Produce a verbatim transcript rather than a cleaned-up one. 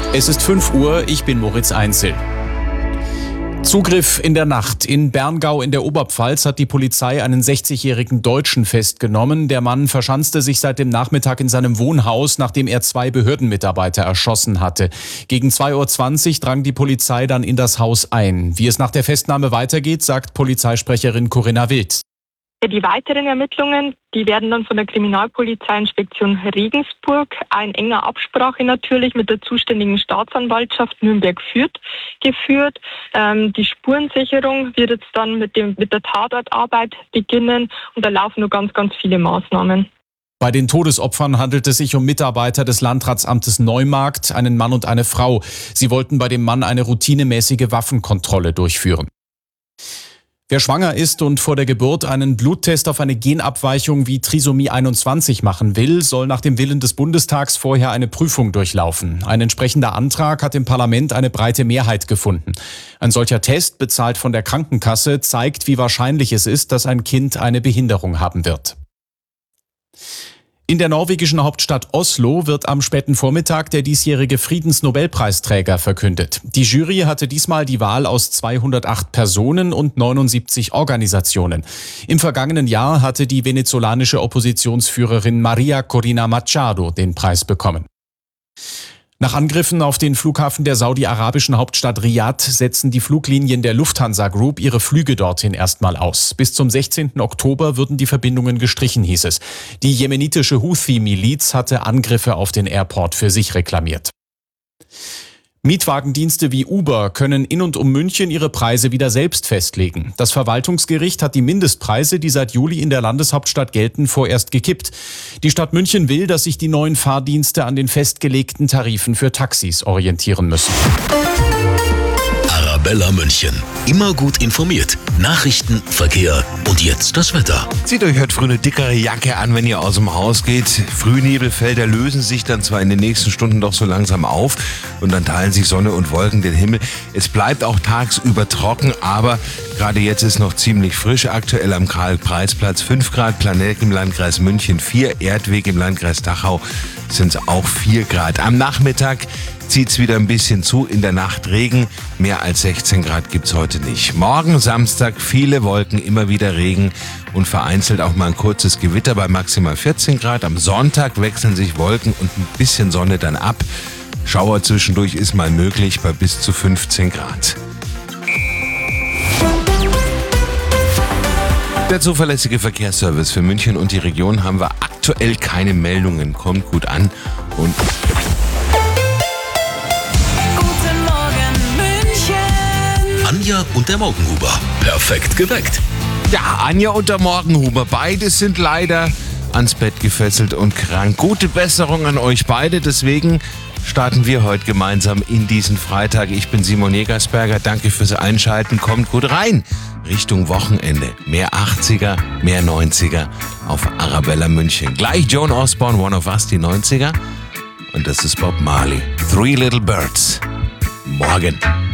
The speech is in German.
Es ist fünf Uhr, ich bin Moritz Einzel. Zugriff in der Nacht. In Berngau in der Oberpfalz hat die Polizei einen sechzigjährigen Deutschen festgenommen. Der Mann verschanzte sich seit dem Nachmittag in seinem Wohnhaus, nachdem er zwei Behördenmitarbeiter erschossen hatte. Gegen zwei Uhr zwanzig drang die Polizei dann in das Haus ein. Wie es nach der Festnahme weitergeht, sagt Polizeisprecherin Corinna Wild. Die weiteren Ermittlungen, die werden dann von der Kriminalpolizeiinspektion Regensburg in enger Absprache natürlich mit der zuständigen Staatsanwaltschaft Nürnberg-Fürth geführt. Ähm, die Spurensicherung wird jetzt dann mit, dem, mit der Tatortarbeit beginnen und da laufen nur ganz, ganz viele Maßnahmen. Bei den Todesopfern handelt es sich um Mitarbeiter des Landratsamtes Neumarkt, einen Mann und eine Frau. Sie wollten bei dem Mann eine routinemäßige Waffenkontrolle durchführen. Wer schwanger ist und vor der Geburt einen Bluttest auf eine Genabweichung wie Trisomie einundzwanzig machen will, soll nach dem Willen des Bundestags vorher eine Prüfung durchlaufen. Ein entsprechender Antrag hat im Parlament eine breite Mehrheit gefunden. Ein solcher Test, bezahlt von der Krankenkasse, zeigt, wie wahrscheinlich es ist, dass ein Kind eine Behinderung haben wird. In der norwegischen Hauptstadt Oslo wird am späten Vormittag der diesjährige Friedensnobelpreisträger verkündet. Die Jury hatte diesmal die Wahl aus zweihundertacht Personen und neunundsiebzig Organisationen. Im vergangenen Jahr hatte die venezolanische Oppositionsführerin Maria Corina Machado den Preis bekommen. Nach Angriffen auf den Flughafen der saudi-arabischen Hauptstadt Riad setzen die Fluglinien der Lufthansa Group ihre Flüge dorthin erstmal aus. Bis zum sechzehnten Oktober würden die Verbindungen gestrichen, hieß es. Die jemenitische Houthi-Miliz hatte Angriffe auf den Airport für sich reklamiert. Mietwagendienste wie Uber können in und um München ihre Preise wieder selbst festlegen. Das Verwaltungsgericht hat die Mindestpreise, die seit Juli in der Landeshauptstadt gelten, vorerst gekippt. Die Stadt München will, dass sich die neuen Fahrdienste an den festgelegten Tarifen für Taxis orientieren müssen. Arabella München. Immer gut informiert. Nachrichten, Verkehr und jetzt das Wetter. Zieht euch heute früh eine dickere Jacke an, wenn ihr aus dem Haus geht. Frühnebelfelder lösen sich dann zwar in den nächsten Stunden doch so langsam auf und dann teilen sich Sonne und Wolken den Himmel. Es bleibt auch tagsüber trocken, aber gerade jetzt ist noch ziemlich frisch. Aktuell am Karl-Preis-Platz fünf Grad, Planelk im Landkreis München vier, Erdweg im Landkreis Dachau sind es auch vier Grad. Am Nachmittag zieht es wieder ein bisschen zu, in der Nacht Regen. Mehr als sechzehn Grad gibt's heute nicht. Morgen Samstag viele Wolken, immer wieder Regen und vereinzelt auch mal ein kurzes Gewitter bei maximal vierzehn Grad. Am Sonntag wechseln sich Wolken und ein bisschen Sonne dann ab. Schauer zwischendurch ist mal möglich bei bis zu fünfzehn Grad. Der zuverlässige Verkehrsservice für München und die Region haben wir aktuell keine Meldungen. Kommt gut an und Anja und der Morgenhuber. Perfekt geweckt. ja, Anja und der Morgenhuber, beide sind leider ans Bett gefesselt und krank. Gute Besserung an euch beide, deswegen starten wir heute gemeinsam in diesen Freitag. Ich bin Simon Jägersberger, danke fürs Einschalten, kommt gut rein. Richtung Wochenende, mehr achtziger, mehr neunziger auf Arabella München. Gleich Joan Osborne, One of Us, die neunziger. Und das ist Bob Marley, Three Little Birds. Morgen.